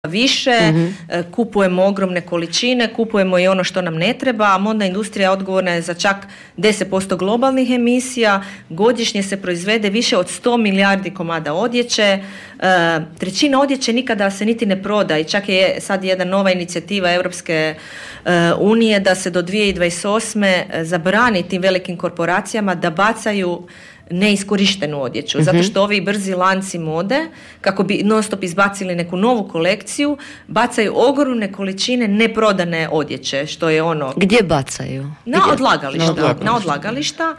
više, kupujemo ogromne količine, kupujemo i ono što nam ne treba, a modna industrija odgovorna je za čak 10% globalnih emisija, godišnje se proizvede više od 100 milijardi komada odjeće, trećina odjeće nikada se niti ne proda i čak je sad jedna nova inicijativa Europske unije da se do 2028. zabrani tim velikim korporacijama da bacaju neiskorištenu odjeću, zato što ovi brzi lanci mode, kako bi non stop izbacili neku novu kolekciju, bacaju ogromne količine neprodane odjeće, što je ono... Gdje bacaju? Na odlagališta.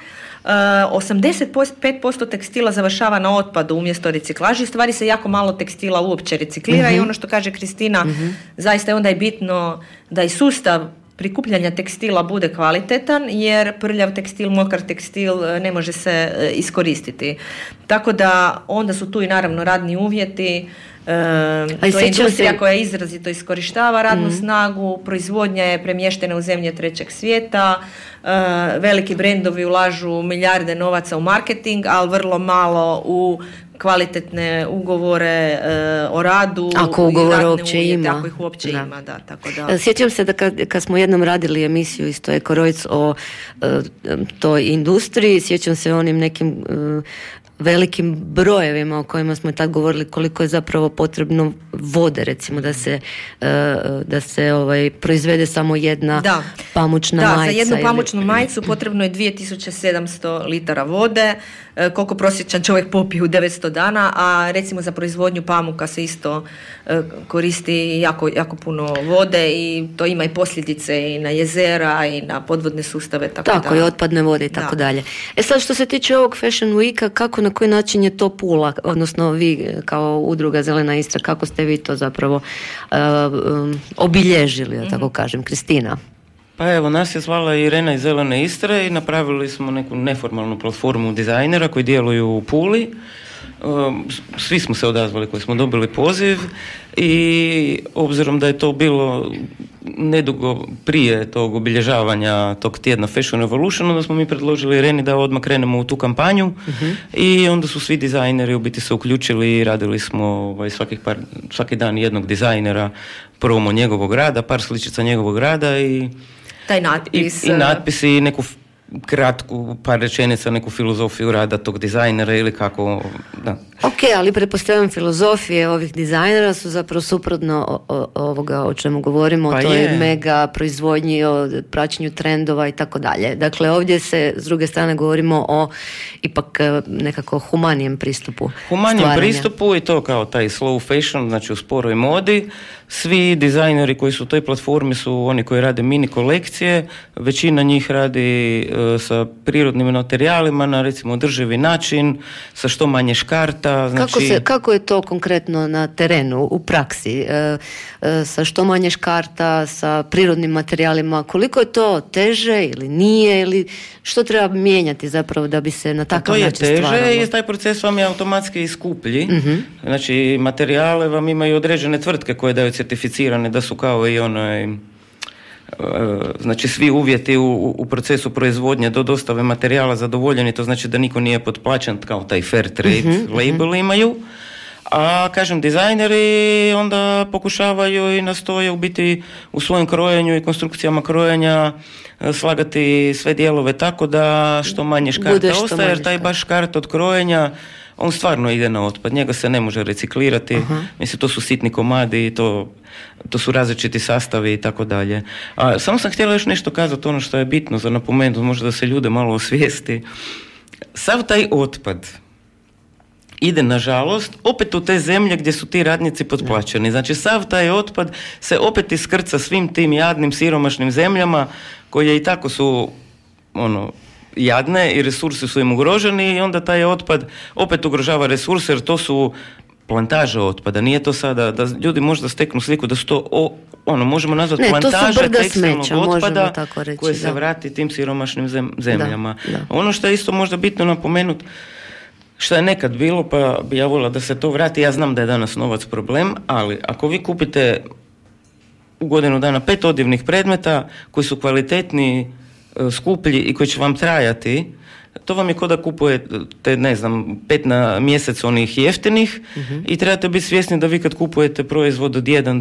85% tekstila završava na otpadu umjesto reciklaži, stvari se jako malo tekstila uopće reciklira i ono što kaže Kristina, zaista onda je bitno da i sustav prikupljanja tekstila bude kvalitetan, jer prljav tekstil, mokar tekstil ne može se iskoristiti. Tako da onda su tu i naravno radni uvjeti, to je industrija koja izrazito iskorištava radnu snagu, proizvodnja je premještena u zemlje trećeg svijeta, veliki brendovi ulažu milijarde novaca u marketing, ali vrlo malo u kvalitetne ugovore o radu. Ako ugovore uopće ima. Ako ih uopće ima, da. Tako da. Sjećam se da kad smo jednom radili emisiju isto Ekorojc o toj industriji, sjećam se onim nekim velikim brojevima o kojima smo tad govorili koliko je zapravo potrebno vode, recimo da se proizvede samo jedna pamučna majica. Da, za jednu pamučnu majicu potrebno je 2700 litara vode, koliko prosječan čovjek popije u 900 dana, a recimo za proizvodnju pamuka se isto koristi jako puno vode i to ima i posljedice i na jezera i na podvodne sustave. Tako i otpadne vode i tako dalje. Sad što se tiče ovog Fashion Weeka, kako, na koji način je to Pula, odnosno vi kao udruga Zelena Istra, kako ste vi to zapravo obilježili, da tako kažem, Kristina? Pa evo, nas je zvala Irena iz Zelene Istre i napravili smo neku neformalnu platformu dizajnera koji djeluju u Puli. Svi smo se odazvali koji smo dobili poziv i obzirom da je to bilo nedugo prije tog obilježavanja tog tjedna Fashion Revolution, onda smo mi predložili Ireni da odmah krenemo u tu kampanju i onda su svi dizajneri u biti se uključili i radili smo svaki dan jednog dizajnera, promo njegovog rada, par sličica njegovog rada i taj natpis. I natpis i neku kratku, par rečenica, neku filozofiju rada tog dizajnera ili kako, da. Ok, ali pretpostavljam filozofije ovih dizajnera su zapravo suprotno ovoga o čemu govorimo, pa to je mega proizvodnji, o praćenju trendova i tako dalje. Dakle, ovdje se s druge strane govorimo o ipak nekako humanijem pristupu stvaranja. Pristupu i to kao taj slow fashion, znači u sporoj modi. Svi dizajneri koji su u toj platformi su oni koji rade mini kolekcije, većina njih radi sa prirodnim materijalima na recimo održivi način, sa što manje škarta. Znači... Kako je to konkretno na terenu, u praksi? Sa što manje škarta, sa prirodnim materijalima, koliko je to teže ili nije, ili što treba mijenjati zapravo da bi se na takav način stvaralo? To je teže i taj proces vam je automatski skuplji. Znači materijale vam imaju određene tvrtke koje daju certificirane da su kao i znači svi uvjeti u procesu proizvodnje do dostave materijala zadovoljeni, to znači da niko nije potplaćen kao taj fair trade label imaju, a kažem dizajneri onda pokušavaju i nastoje u biti u svojem krojenju i konstrukcijama krojenja slagati sve dijelove tako da što manje škarta ostaje, jer taj baš škart od krojenja on stvarno ide na otpad, njega se ne može reciklirati, mislim to su sitni komadi i to su različiti sastavi i tako dalje. A samo sam htjela još nešto kazati, ono što je bitno za napomenuti, možda da se ljude malo osvijesti. Sav taj otpad ide, nažalost, opet u te zemlje gdje su ti radnici potplaćeni. Znači, sav taj otpad se opet iskrca svim tim jadnim, siromašnim zemljama koje i tako su, jadne i resursi su im ugroženi i onda taj otpad opet ugrožava resurse jer to su plantaže otpada. Nije to sada da ljudi možda steknu sliku da su to možemo nazvati plantaže tekstilnog otpada koje se vrati tim siromašnim zemljama. Da. Ono što je isto možda bitno napomenuti, što je nekad bilo, pa bi ja volila da se to vrati, ja znam da je danas novac problem, ali ako vi kupite u godinu dana 5 odjevnih predmeta koji su kvalitetni, skuplji i koji će vam trajati, to vam je kao da kupujete, ne znam, 5 na mjesec onih jeftinih i trebate biti svjesni da vi kad kupujete proizvod od 1